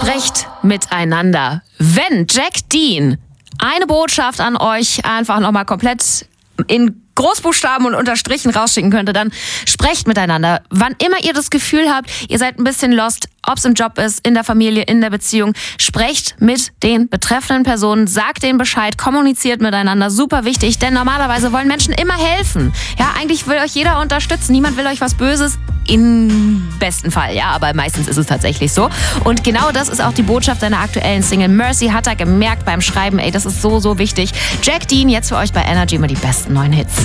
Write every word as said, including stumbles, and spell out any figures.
Sprecht miteinander. Wenn Jack Dean eine Botschaft an euch einfach nochmal komplett in Großbuchstaben und Unterstrichen rausschicken könnte, dann sprecht miteinander. Wann immer ihr das Gefühl habt, ihr seid ein bisschen lost, ob es im Job ist, in der Familie, in der Beziehung, sprecht mit den betreffenden Personen, sagt denen Bescheid, kommuniziert miteinander, super wichtig, denn normalerweise wollen Menschen immer helfen. Ja, eigentlich will euch jeder unterstützen, niemand will euch was Böses, im besten Fall, ja, aber meistens ist es tatsächlich so. Und genau das ist auch die Botschaft seiner aktuellen Single. Mercy hat er gemerkt beim Schreiben, ey, das ist so, so wichtig. Jack Dean, jetzt für euch bei Energy immer die besten neuen Hits.